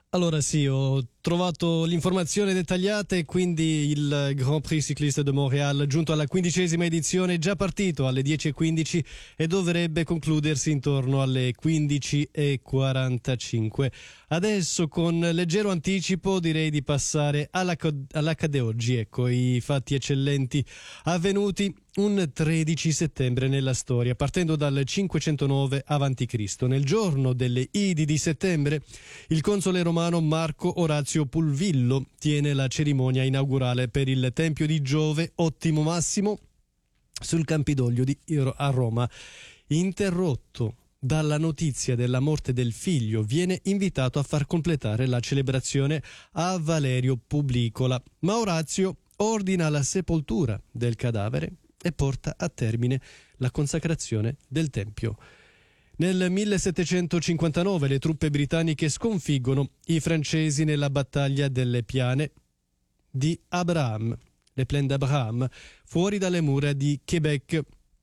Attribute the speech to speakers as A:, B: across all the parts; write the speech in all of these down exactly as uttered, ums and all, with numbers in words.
A: Allora sì, ho trovato l'informazione dettagliata e quindi il Grand Prix Cycliste de Montréal, giunto alla quindicesima edizione, è già partito alle dieci e quindici e dovrebbe concludersi intorno alle quindici e quarantacinque. Adesso con leggero anticipo direi di passare all'accade oggi, ecco i fatti eccellenti avvenuti un tredici settembre nella storia, partendo dal cinquecentonove avanti Cristo. Nel giorno delle Idi di settembre, il console romano Marco Orazio Pulvillo tiene la cerimonia inaugurale per il Tempio di Giove Ottimo Massimo sul Campidoglio di a Roma. Interrotto dalla notizia della morte del figlio, viene invitato a far completare la celebrazione a Valerio Publicola, ma Orazio ordina la sepoltura del cadavere e porta a termine la consacrazione del Tempio. Nel millesettecentocinquantanove le truppe britanniche sconfiggono i francesi nella battaglia delle Piane di Abraham, le Plaine d'Abraham, fuori dalle mura di Québec.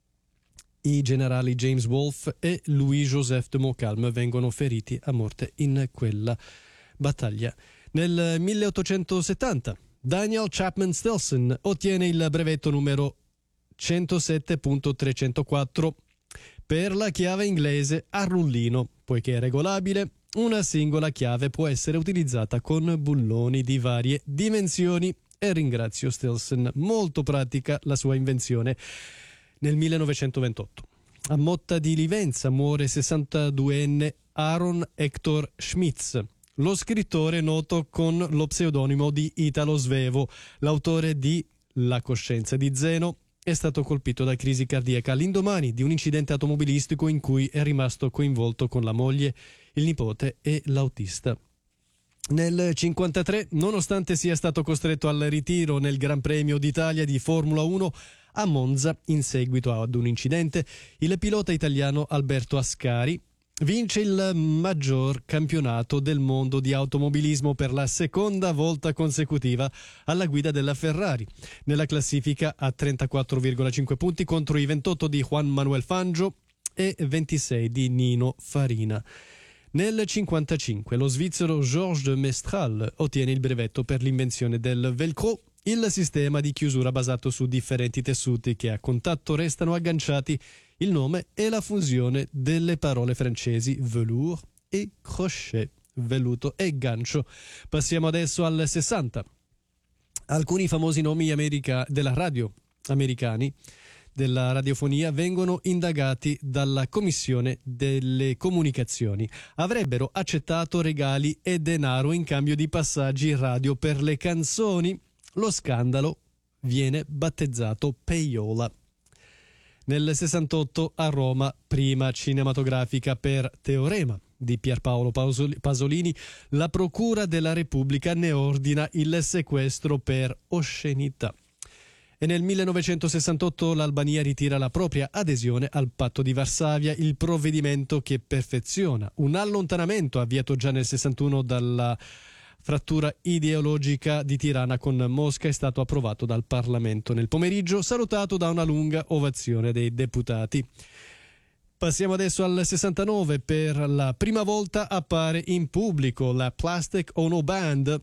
A: I generali James Wolfe e Louis-Joseph de Montcalm vengono feriti a morte in quella battaglia. Nel milleottocentosettanta Daniel Chapman Stilson ottiene il brevetto numero centosette punto trecentoquattro per la chiave inglese a rullino. Poiché è regolabile, una singola chiave può essere utilizzata con bulloni di varie dimensioni e ringrazio Stilson, molto pratica la sua invenzione. Nel millenovecentoventotto a Motta di Livenza muore sessantaduenne Aaron Hector Schmitz, lo scrittore noto con lo pseudonimo di Italo Svevo, l'autore di La coscienza di Zeno. È stato colpito da crisi cardiaca all'indomani di un incidente automobilistico in cui è rimasto coinvolto con la moglie, il nipote e l'autista. Nel cinquantatré, nonostante sia stato costretto al ritiro nel Gran Premio d'Italia di Formula uno a Monza in seguito ad un incidente, il pilota italiano Alberto Ascari vince il maggior campionato del mondo di automobilismo per la seconda volta consecutiva alla guida della Ferrari. Nella classifica ha trentaquattro virgola cinque punti contro i ventotto di Juan Manuel Fangio e ventisei di Nino Farina. Nel cinquantacinque lo svizzero Georges de Mestral ottiene il brevetto per l'invenzione del Velcro, il sistema di chiusura basato su differenti tessuti che a contatto restano agganciati. Il nome è la fusione delle parole francesi velours e crochet, velluto e gancio. Passiamo adesso al sessanta. Alcuni famosi nomi america- della radio americani, della radiofonia, vengono indagati dalla Commissione delle Comunicazioni. Avrebbero accettato regali e denaro in cambio di passaggi radio per le canzoni. Lo scandalo viene battezzato Payola. Nel sessantotto a Roma, prima cinematografica per Teorema di Pierpaolo Pasolini, la Procura della Repubblica ne ordina il sequestro per oscenità. E nel millenovecentosessantotto l'Albania ritira la propria adesione al Patto di Varsavia, il provvedimento che perfeziona un allontanamento avviato già nel sessantuno dalla frattura ideologica di Tirana con Mosca. È stato approvato dal Parlamento nel pomeriggio, salutato da una lunga ovazione dei deputati. Passiamo adesso al sessantanove. Per la prima volta appare in pubblico la Plastic Ono Band,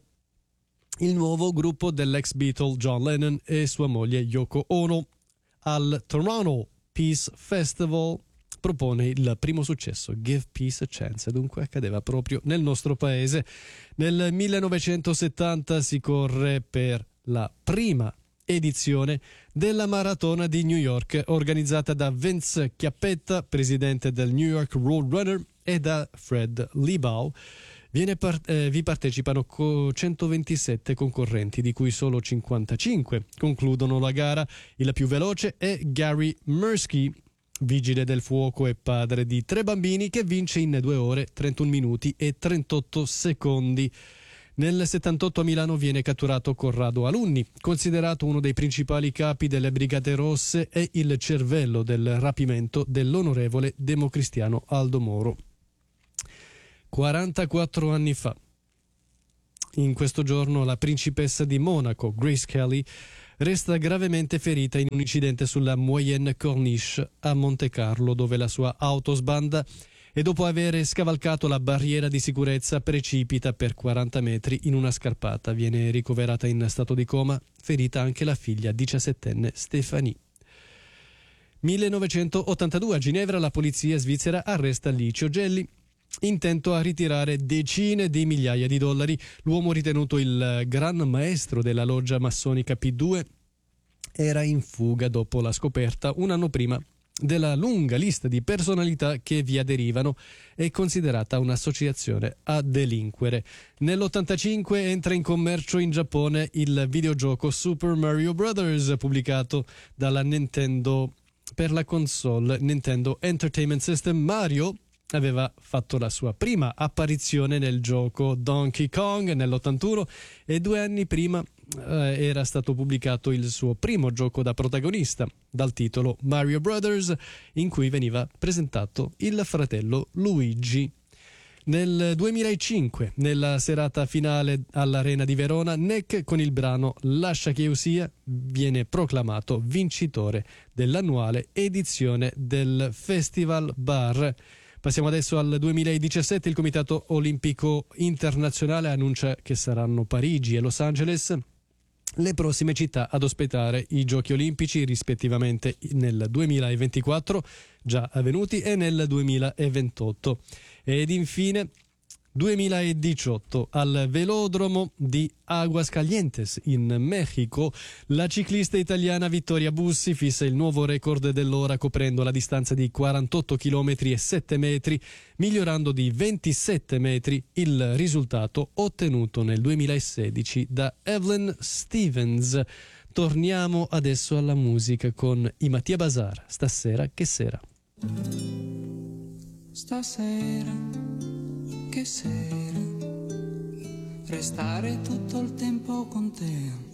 A: il nuovo gruppo dell'ex Beatle John Lennon e sua moglie Yoko Ono. Al Toronto Peace Festival propone il primo successo, Give Peace a Chance, e dunque accadeva proprio nel nostro paese. Nel millenovecentosettanta si corre per la prima edizione della Maratona di New York, organizzata da Vince Chiappetta, presidente del New York Roadrunner, e da Fred Liebau. Viene part- eh, vi partecipano co- centoventisette concorrenti, di cui solo cinquantacinque concludono la gara. Il più veloce è Gary Mursky, vigile del fuoco e padre di tre bambini, che vince in due ore, trentuno minuti e trentotto secondi. Nel settantotto a Milano viene catturato Corrado Alunni, considerato uno dei principali capi delle Brigate Rosse e il cervello del rapimento dell'onorevole democristiano Aldo Moro. quarantaquattro anni fa, in questo giorno, la principessa di Monaco, Grace Kelly, resta gravemente ferita in un incidente sulla Moyenne Corniche a Monte Carlo, dove la sua auto sbanda e dopo aver scavalcato la barriera di sicurezza precipita per quaranta metri in una scarpata. Viene ricoverata in stato di coma, ferita anche la figlia diciassettenne Stéphanie. millenovecentottantadue a Ginevra la polizia svizzera arresta Licio Gelli, intento a ritirare decine di migliaia di dollari. L'uomo ritenuto il gran maestro della loggia massonica P due era in fuga dopo la scoperta un anno prima della lunga lista di personalità che vi aderivano. È considerata un'associazione a delinquere. Nell'ottantacinque entra in commercio in Giappone il videogioco Super Mario Bros. Pubblicato dalla Nintendo per la console Nintendo Entertainment System. Mario aveva fatto la sua prima apparizione nel gioco Donkey Kong nell'ottantuno e due anni prima eh, era stato pubblicato il suo primo gioco da protagonista dal titolo Mario Brothers, in cui veniva presentato il fratello Luigi. Nel duemilacinque, nella serata finale all'Arena di Verona, Nek con il brano Lascia che io sia viene proclamato vincitore dell'annuale edizione del Festival Bar. Passiamo adesso al duemiladiciassette. Il Comitato Olimpico Internazionale annuncia che saranno Parigi e Los Angeles le prossime città ad ospitare i Giochi Olimpici, rispettivamente nel duemilaventiquattro, già avvenuti, e nel duemilaventotto. Ed infine duemiladiciotto al velodromo di Aguascalientes in Messico la ciclista italiana Vittoria Bussi fissa il nuovo record dell'ora coprendo la distanza di quarantotto chilometri e sette metri, migliorando di ventisette metri il risultato ottenuto nel duemilasedici da Evelyn Stevens. Torniamo adesso alla musica con i Mattia Bazar, Stasera che sera.
B: Stasera, che sera, restare tutto il tempo con te.